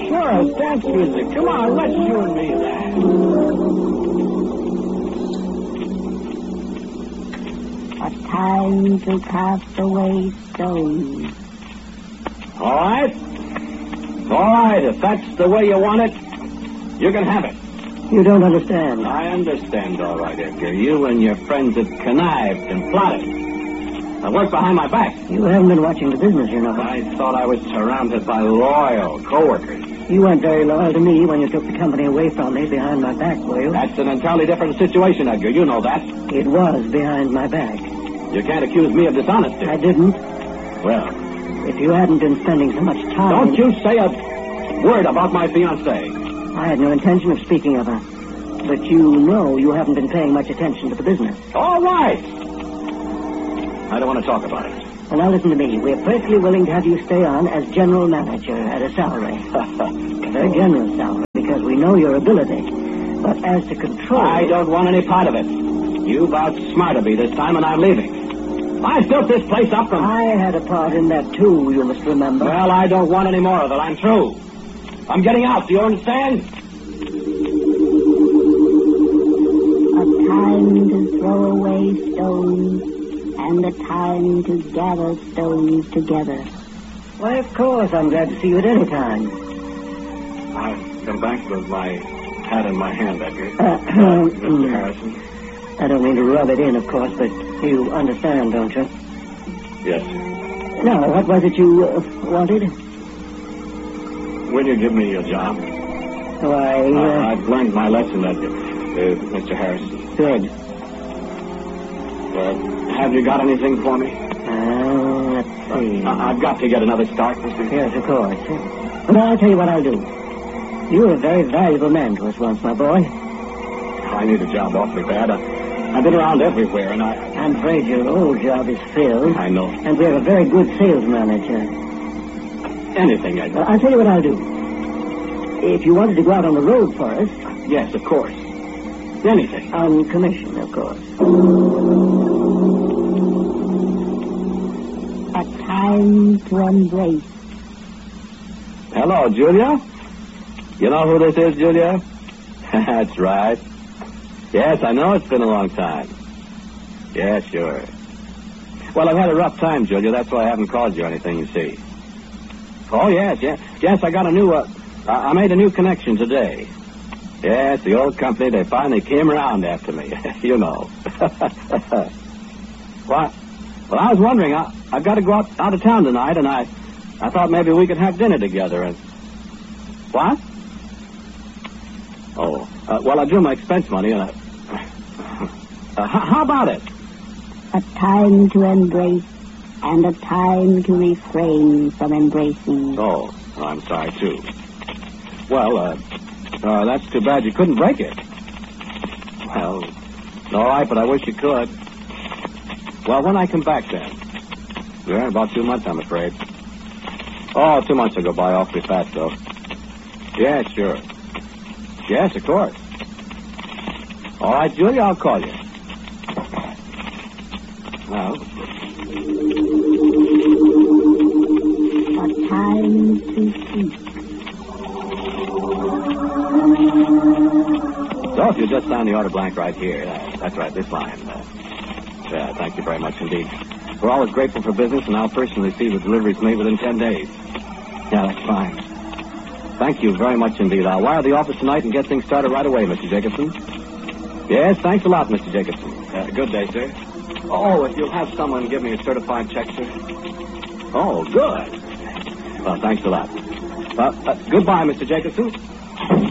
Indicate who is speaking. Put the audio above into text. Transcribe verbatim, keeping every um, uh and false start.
Speaker 1: sure, it's dance music. Come on, let's you and me that.
Speaker 2: A time to cast away stones.
Speaker 1: All right. All right, if that's the way you want it, you can have it.
Speaker 3: You don't understand.
Speaker 1: I understand, all right, Edgar. You and your friends have connived and plotted. I worked behind my back.
Speaker 3: You haven't been watching the business, you know.
Speaker 1: I thought I was surrounded by loyal co-workers.
Speaker 3: You weren't very loyal to me when you took the company away from me behind my back, were you?
Speaker 1: That's an entirely different situation, Edgar. You know that.
Speaker 3: It was behind my back.
Speaker 1: You can't accuse me of dishonesty.
Speaker 3: I didn't.
Speaker 1: Well,
Speaker 3: if you hadn't been spending so much time...
Speaker 1: Don't you say a word about my fiancée.
Speaker 3: I had no intention of speaking of her. But you know you haven't been paying much attention to the business.
Speaker 1: All right. I don't want to talk about it.
Speaker 3: Well, now listen to me. We're perfectly willing to have you stay on as general manager at a salary. A very generous salary, because we know your ability. But as to control...
Speaker 1: I don't want any part of it. You've outsmarted me this time, and I'm leaving. I built this place up from...
Speaker 3: I had a part in that, too, you must remember.
Speaker 1: Well, I don't want any more of it. I'm through. I'm getting out. Do you understand?
Speaker 2: A time to throw away stones, and a time to gather stones together.
Speaker 3: Why, of course, I'm glad to see you at any time.
Speaker 1: I've come back with my hat in my hand, Edgar.
Speaker 3: Uh,
Speaker 1: uh, Mister Harrison.
Speaker 3: I don't mean to rub it in, of course, but you understand, don't you?
Speaker 1: Yes.
Speaker 3: Now, what was it you uh, wanted?
Speaker 1: Will you give me a job?
Speaker 3: Why, uh...
Speaker 1: uh, I've learned my lesson, Edgar, uh, Mister Harrison.
Speaker 3: Good.
Speaker 1: Well, have you got anything for me?
Speaker 3: Uh, let's see.
Speaker 1: Uh, I've got to get another start, Mister
Speaker 3: Yes, of course. Well, I'll tell you what I'll do. You were a very valuable man to us once, my boy.
Speaker 1: I need a job awfully bad. I, I've been around everywhere, and I...
Speaker 3: I'm afraid your old job is filled.
Speaker 1: I know.
Speaker 3: And we have a very good sales manager.
Speaker 1: Anything, Edgar.
Speaker 3: Well, I'll tell you what I'll do. If you wanted to go out on the road for us...
Speaker 1: Yes, of course. Anything.
Speaker 3: On commission, of course.
Speaker 2: A time to embrace.
Speaker 1: Hello, Julia. You know who this is, Julia? That's right. Yes, I know it's been a long time. Yeah, sure. Well, I've had a rough time, Julia. That's why I haven't called you or anything, you see. Oh, yes, yes. Yes, I got a new, uh, I made a new connection today. Yes, the old company, they finally came around after me. You know. What? Well, I was wondering, I, I've got to go out, out of town tonight, and I, I thought maybe we could have dinner together. And what? Oh, uh, well, I drew my expense money, and I... uh, how, how about it?
Speaker 2: A time to embrace, and a time to refrain from embracing.
Speaker 1: Oh, well, I'm sorry, too. Well, uh, uh, that's too bad you couldn't break it. Well, all right, but I wish you could. Well, when I come back, then? Yeah, in about two months, I'm afraid. Oh, two months will go by awfully fast, though. Yeah, sure. Yes, of course. All right, Julia, I'll call you. Well.
Speaker 2: A time to speak.
Speaker 1: So if you just sign the order blank right here, uh, that's right, this line. Uh, yeah, thank you very much indeed. We're always grateful for business, and I'll personally see the deliveries made within ten days. Yeah, that's fine. Thank you very much indeed. I'll wire the office tonight and get things started right away, Mister Jacobson. Yes, thanks a lot, Mister Jacobson. Uh, good day, sir. Oh, if you'll have someone give me a certified check, sir. Oh, good. Well, thanks a lot. Uh, uh, goodbye, Mister Jacobson.